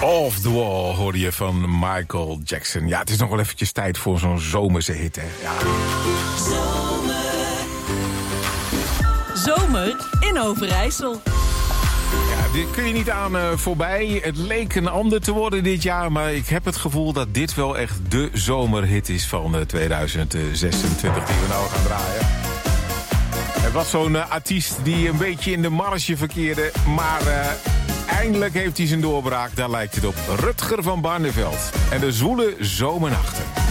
Off the Wall hoorde je van Michael Jackson. Ja, het is nog wel eventjes tijd voor zo'n zomerse hit, hè. Ja. Zomer in Overijssel. Ja, dit kun je niet aan voorbij. Het leek een ander te worden dit jaar, maar ik heb het gevoel dat dit wel echt de zomerhit is van 2026 die we nou gaan draaien. Het was zo'n artiest die een beetje in de marge verkeerde, maar eindelijk heeft hij zijn doorbraak. Daar lijkt het op. Rutger van Barneveld en de zwoele zomernachten.